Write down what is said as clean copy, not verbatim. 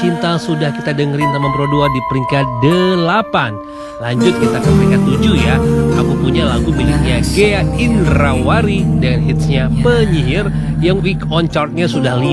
Cinta sudah kita dengerin sama Bro 2 di peringkat 8. Lanjut kita ke peringkat 7 ya. Aku punya lagu miliknya Ghea Indrawari dengan hitsnya Penyihir yang week on chartnya sudah 5